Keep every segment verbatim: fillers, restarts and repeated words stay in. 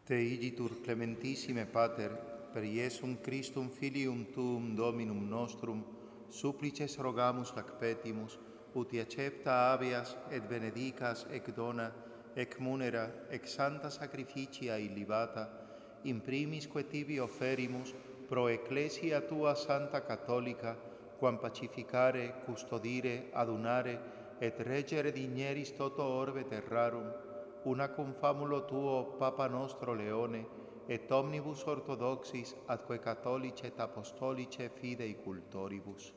Te igitur clementissime Pater, per Iesum Christum Filium Tuum Dominum nostrum, supplices rogamus ac petimus, uti accepta habeas et benedicas ec dona, ec munera, ec santa sacrificia illibata, in primisque tibi offerimus, pro Ecclesia Tua Santa Catholica, quam pacificare, custodire, adunare, et reggere digneris toto orbe terrarum, una cum famulo Tuo, Papa nostro Leone, et omnibus orthodoxis atque catholice et apostolice fidei cultoribus.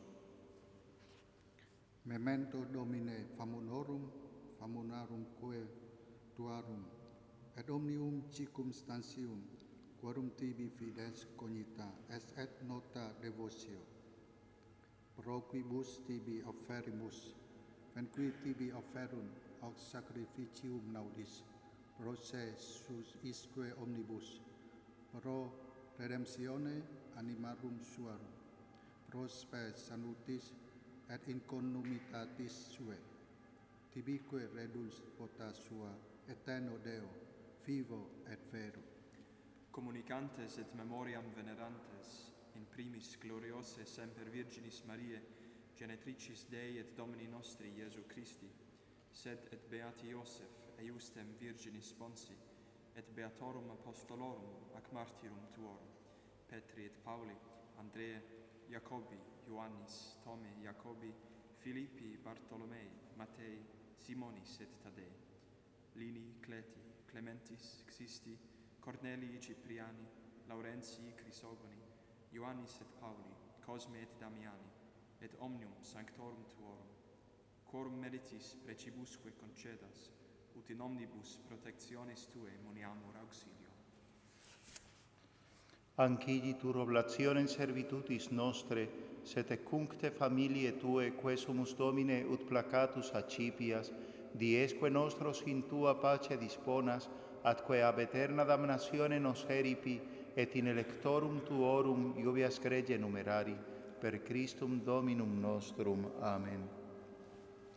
Memento Domine famulorum, famunarum quae tuarum, et omnium circumstantium, quorum tibi fides cognita, est et nota devotio. Pro quibus tibi offerimus, venqui tibi offerunt, aux sacrificium laudis, pro se sus isque omnibus, pro redemptione animarum suarum, pro spe salutis et inconumitatis suae, tibique redus vota sua, eterno Deo, vivo et vero. Communicantes et memoriam venerantes, in primis gloriose semper Virginis Mariae, genetricis Dei et Domini nostri Iesu Christi, sed et beati Iosef, eiustem Virginis Sponsi, et beatorum apostolorum ac martyrum tuorum, Petri et Pauli, Andrea, Jacobi, Ioannis, Tome, Jacobi, Filippi, Bartolomei, Matei, Simonis et Tadei, Lini, Cleti, Clementis, Xisti, Cornelii Cipriani, Laurentii Crisogoni, Ioannis et Pauli, Cosme et Damiani, et omnium sanctorum tuorum, quorum meritis precibusque concedas, ut in omnibus protectionis Tuae muniamur auxilio. Anciditur oblationem servitutis nostre, sed ecuncte familiae Tuae, quae sumus Domine ut placatus accipias, diesque nostros in Tua pace disponas, atque ab aeterna damnatione nos eripi, et in electorum Tuorum iubias grege numerari, per Christum Dominum nostrum. Amen.